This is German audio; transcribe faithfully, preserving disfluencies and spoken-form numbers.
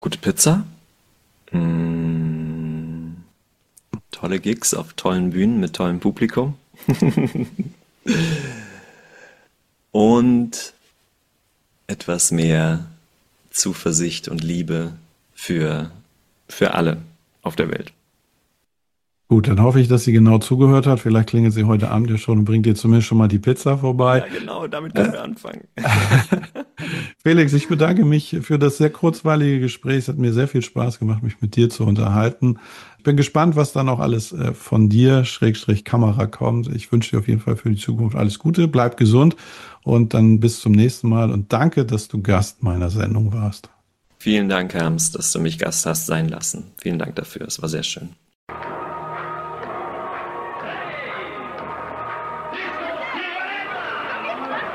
Gute Pizza, mm, tolle Gigs auf tollen Bühnen mit tollem Publikum und etwas mehr Zuversicht und Liebe für, für alle auf der Welt. Gut, dann hoffe ich, dass sie genau zugehört hat. Vielleicht klingelt sie heute Abend ja schon und bringt dir zumindest schon mal die Pizza vorbei. Ja, genau, damit können Äh, wir anfangen. Felix, ich bedanke mich für das sehr kurzweilige Gespräch. Es hat mir sehr viel Spaß gemacht, mich mit dir zu unterhalten. Ich bin gespannt, was dann auch alles äh, von dir, Schrägstrich Kamera, kommt. Ich wünsche dir auf jeden Fall für die Zukunft alles Gute. Bleib gesund und dann bis zum nächsten Mal. Und danke, dass du Gast meiner Sendung warst. Vielen Dank, Herms, dass du mich Gast hast sein lassen. Vielen Dank dafür, es war sehr schön.